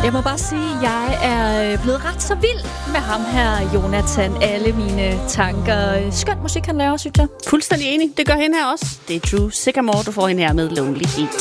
Jeg må bare sige, at jeg er blevet ret så vild med ham her, Jonathan. Alle mine tanker. Skøn musik, han laver, synes jeg. Fuldstændig enig. Det gør hende her også. Det er True Sycamore, du får hende her med Lonely Heat.